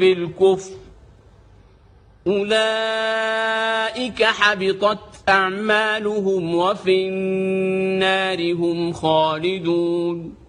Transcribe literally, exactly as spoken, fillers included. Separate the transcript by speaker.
Speaker 1: بالكفر أولئك حبطت أعمالهم وفي النار هم خالدون